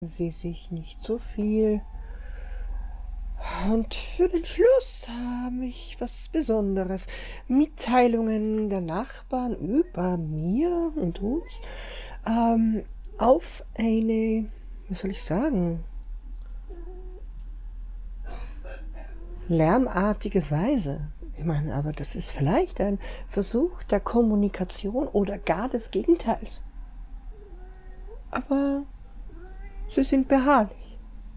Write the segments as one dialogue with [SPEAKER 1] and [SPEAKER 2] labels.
[SPEAKER 1] Sie sich nicht so viel. Und für den Schluss habe ich was Besonderes. Mitteilungen der Nachbarn über mir und uns auf eine, wie soll ich sagen, lärmartige Weise. Ich meine, aber das ist vielleicht ein Versuch der Kommunikation oder gar des Gegenteils. Aber sie sind beharrlich.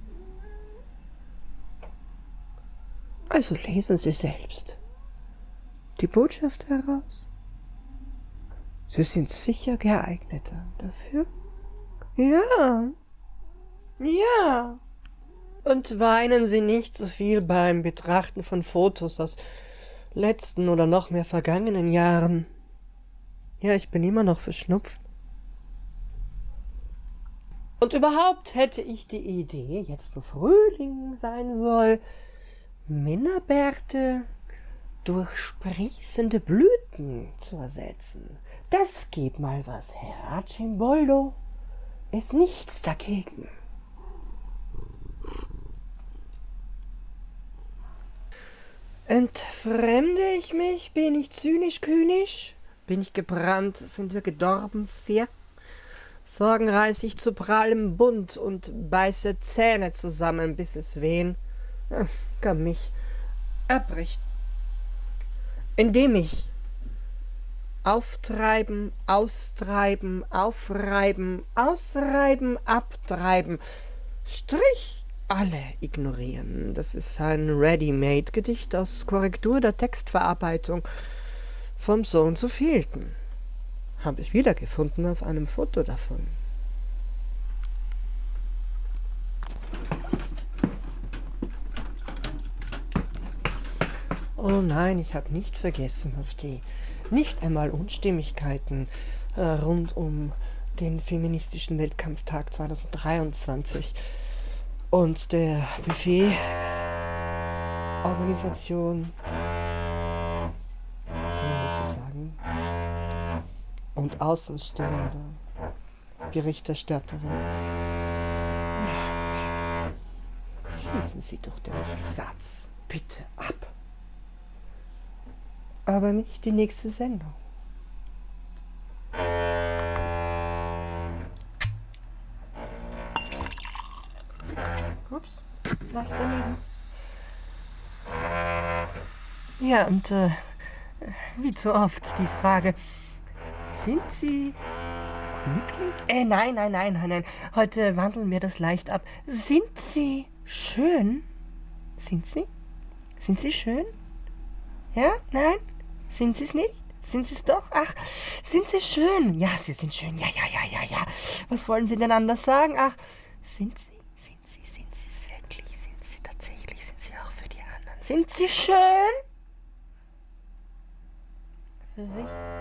[SPEAKER 1] Also lesen Sie selbst die Botschaft heraus. Sie sind sicher geeigneter dafür. Ja, ja. Und weinen Sie nicht so viel beim Betrachten von Fotos aus letzten oder noch mehr vergangenen Jahren. Ja, ich bin immer noch verschnupft. Und überhaupt hätte ich die Idee, jetzt wo Frühling sein soll, Männerbärte durch sprießende Blüten zu ersetzen. Das geht mal was her. Archimboldo ist nichts dagegen. Entfremde ich mich? Bin ich zynisch-kühnisch? Bin ich gebrannt? Sind wir gedorben? Fair? Sorgen reiß ich zu prallem Bund und beiße Zähne zusammen, bis es wehen. Gar mich erbricht. Indem ich auftreiben, austreiben, aufreiben, ausreiben, abtreiben, Strich alle ignorieren. Das ist ein Ready-Made-Gedicht aus Korrektur der Textverarbeitung vom Sohn zu vielten. Habe ich wiedergefunden auf einem Foto davon. Oh nein, ich habe nicht vergessen auf die nicht einmal Unstimmigkeiten rund um den feministischen Weltkampftag 2023 und der Buffet-Organisation, kann man das so sagen, und außenstehende Berichterstatterin. Schließen Sie doch den Satz bitte ab. Aber nicht die nächste Sendung. Ups, leicht daneben. Ja, und wie zu oft die Frage, sind Sie glücklich? Nein. Heute wandeln wir das leicht ab. Sind Sie schön? Sind Sie? Sind Sie schön? Ja? Nein? Sind Sie es nicht? Sind Sie es doch? Ach, sind Sie schön? Ja, Sie sind schön. Ja. Was wollen Sie denn anders sagen? Ach, sind Sie? Sind Sie es wirklich? Sind Sie tatsächlich? Sind Sie auch für die anderen? Sind Sie schön? Für sich?